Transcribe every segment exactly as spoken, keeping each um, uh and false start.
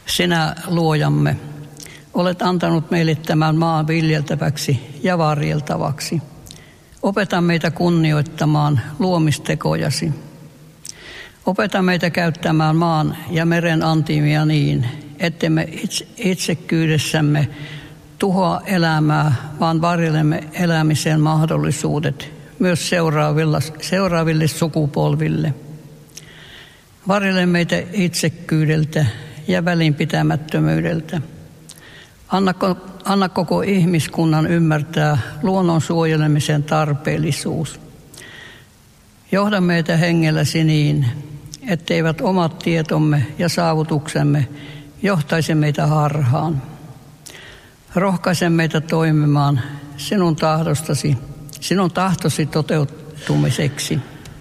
Sinä, luojamme, olet antanut meille tämän maan viljeltäväksi ja varjeltavaksi. Opeta meitä kunnioittamaan luomistekojasi. Opeta meitä käyttämään maan ja meren antimia niin, ettemme itsekkyydessämme tuhoa elämää, vaan varjelemme elämisen mahdollisuudet myös seuraaville sukupolville. Varjele meitä itsekkyydeltä ja välinpitämättömyydeltä. Anna, anna koko ihmiskunnan ymmärtää luonnon suojelemisen tarpeellisuus. Johda meitä hengelläsi niin, etteivät omat tietomme ja saavutuksemme johtaisi meitä harhaan. Rohkaise meitä toimimaan sinun tahdostasi, sinun tahtosi toteutumiseksi.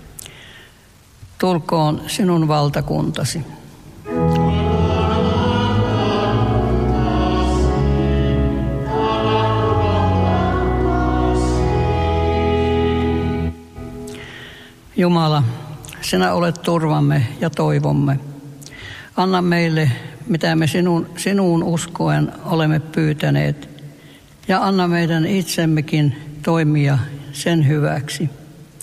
Tulkoon sinun valtakuntasi. Jumala, sinä olet turvamme ja toivomme. Anna meille, mitä me sinun, sinuun uskoen olemme pyytäneet, ja anna meidän itsemmekin toimia sen hyväksi.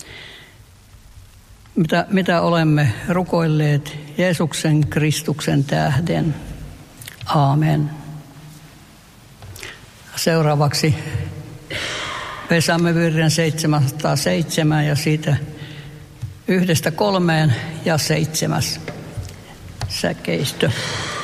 Mitä, mitä olemme rukoilleet Jeesuksen Kristuksen tähden. Aamen. Seuraavaksi Vesamme virren seitsemänsataaseitsemän ja siitä yhdestä kolmeen ja seitsemäs säkeistö.